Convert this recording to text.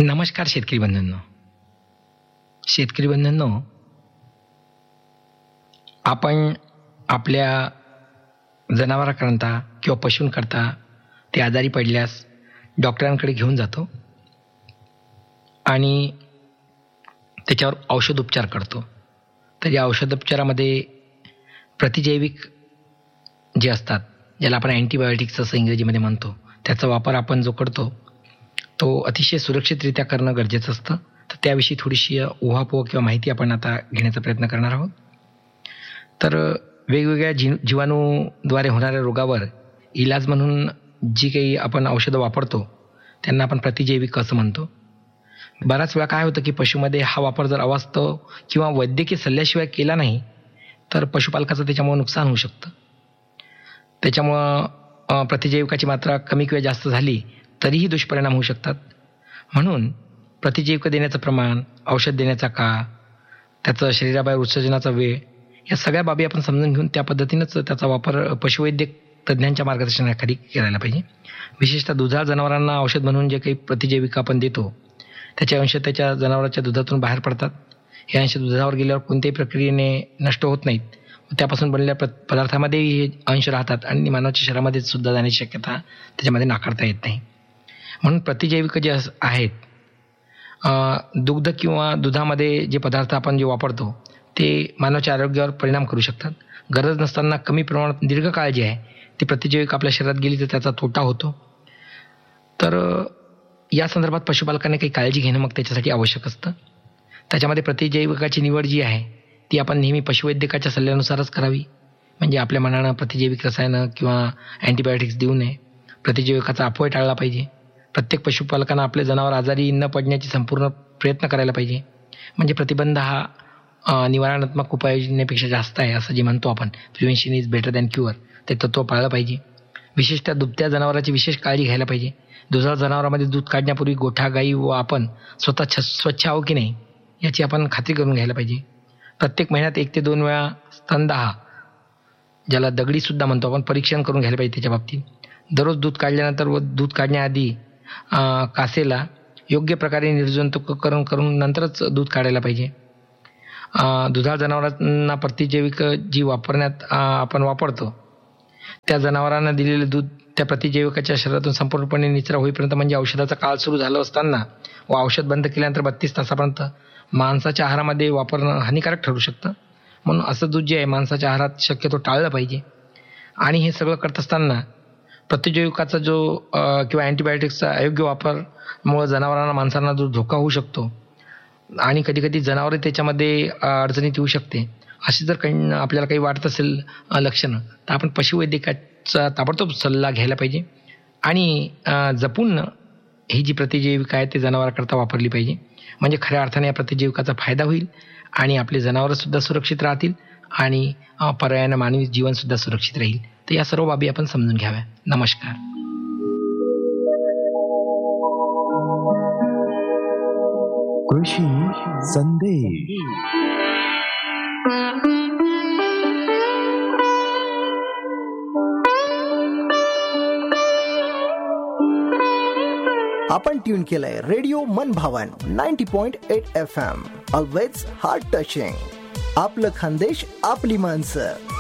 नमस्कार शेतकरी बंधूंनो. शेतकरी बंधूंनो, आपण आपल्या जनावरांकरता किंवा पशूंकरता ते आजारी पडल्यास डॉक्टरांकडे घेऊन जातो आणि त्याच्यावर औषधोपचार करतो. तर या औषधोपचारामध्ये प्रतिजैविक जे असतात, ज्याला आपण अँटीबायोटिक्स असं इंग्रजीमध्ये म्हणतो, त्याचा वापर आपण जो करतो तो अतिशय सुरक्षितरित्या करणं गरजेचं असतं. तर त्याविषयी थोडीशी उहापोह किंवा माहिती आपण आता घेण्याचा प्रयत्न करणार आहोत. तर वेगवेगळ्या जीवाणूद्वारे होणाऱ्या रोगावर इलाज म्हणून जी काही आपण औषधं वापरतो त्यांना आपण प्रतिजैविक असं म्हणतो. बराच वेळा काय होतं की पशुमध्ये हा वापर जर अवास्तव किंवा वैद्यकीय सल्ल्याशिवाय केला नाही तर पशुपालकाचं त्याच्यामुळे नुकसान होऊ शकतं. त्याच्यामुळं प्रतिजैविकाची मात्रा कमी किंवा जास्त झाली तरीही दुष्परिणाम होऊ शकतात. म्हणून प्रतिजैविक देण्याचं प्रमाण, औषध देण्याचा काळ, त्याचं शरीराबाहेर उत्सर्जनाचा वेळ, या सगळ्या बाबी आपण समजून घेऊन त्या पद्धतीनंच त्याचा वापर पशुवैद्यक तज्ज्ञांच्या मार्गदर्शनाखाली करायला पाहिजे. विशेषतः दुधाळ जनावरांना औषध म्हणून जे काही प्रतिजैविक आपण देतो त्याचे अंश त्याच्या जनावरांच्या दुधातून बाहेर पडतात. हे अंश दुधावर गेल्यावर कोणत्याही प्रक्रियेने नष्ट होत नाहीत. त्यापासून बनलेल्या पदार्थामध्येही हे अंश राहतात आणि मानवाच्या शरीरामध्ये सुद्धा जाण्याची शक्यता त्याच्यामध्ये नाकारता येत नाही. म्हणून प्रतिजैविक जे आहेत, दुग्ध किंवा दुधामध्ये जे पदार्थ आपण जे वापरतो ते मानवाच्या आरोग्यावर परिणाम करू शकतात. गरज नसताना कमी प्रमाणात दीर्घकाळ जे आहे ती प्रतिजैविक आपल्या शरीरात गेली तर त्याचा तोटा होतो. तर या संदर्भात पशुपालकांनी काही काळजी घेणं मग त्याच्यासाठी आवश्यक असतं. त्याच्यामध्ये प्रतिजैविकाची निवड जी आहे ती आपण नेहमी पशुवैद्यकाच्या सल्ल्यानुसारच करावी. म्हणजे आपल्या मनानं प्रतिजैविक रसायनं किंवा अँटीबायोटिक्स देऊ नये. प्रतिजैविकाचा अपव्यय टाळला पाहिजे. प्रत्येक पशुपालकांना आपले जनावर आजारी न पडण्याची संपूर्ण प्रयत्न करायला पाहिजे. म्हणजे प्रतिबंध हा निवारणात्मक उपाययोजनेपेक्षा जास्त आहे असं जे म्हणतो आपण, prevention is better than cure, ते तत्त्व पाळलं पाहिजे. विशेषतः दुभत्या जनावरांची विशेष काळजी घ्यायला पाहिजे. दुधाळ जनावरांमध्ये दूध काढण्यापूर्वी गोठा, गाई व आपण स्वतः स्वच्छ आहो की नाही याची आपण खात्री करून घ्यायला पाहिजे. प्रत्येक महिन्यात 1 ते 2 वेळा स्तनदाह, ज्याला दगडीसुद्धा म्हणतो आपण, परीक्षण करून घ्यायला पाहिजे त्याच्या बाबतीत. दररोज दूध काढल्यानंतर व दूध काढण्याआधी कासेला योग्य प्रकारे निर्जंतुक करून नंतरच दूध काढायला पाहिजे. दुधाळ जनावरांना प्रतिजैविक जी आपण वापरतो त्या जनावरांना दिलेले दूध त्या प्रतिजैविकाच्या शरीरातून संपूर्णपणे निचरा होईपर्यंत, म्हणजे औषधाचा काळ सुरू झाला असताना व औषध बंद केल्यानंतर 32 तासापर्यंत माणसाच्या आहारामध्ये वापरणं हानिकारक ठरू शकतं. म्हणून असं दूध जे आहे माणसाच्या आहारात शक्यतो टाळलं पाहिजे. आणि हे सगळं करत असताना प्रतिजैविकाचा जो किंवा अँटीबायोटिक्सचा अयोग्य वापरमुळे जनावरांना, माणसांना जो धोका होऊ शकतो आणि कधीकधी जनावरे त्याच्यामध्ये अडचणीत येऊ शकते, अशी जर काही आपल्याला काही वाटत असेल लक्षणं, तर आपण पशुवैद्यकाचा ताबडतोब सल्ला घ्यायला पाहिजे आणि जपून ही जी प्रतिजैविक आहे ते जनावरांकरता वापरली पाहिजे. म्हणजे खऱ्या अर्थाने या प्रतिजैविकाचा फायदा होईल आणि आपले जनावरंसुद्धा सुरक्षित राहतील आणि पर्यायानं मानवी जीवनसुद्धा सुरक्षित राहील. तर या सर्व बाबी आपण समजून घ्याव्या. नमस्कार. कृषी संदेश. आपण ट्यून केलंय रेडिओ मनभावन 90.8 FM. Always heart touching. आपलं खानदेश, आपली माणसं.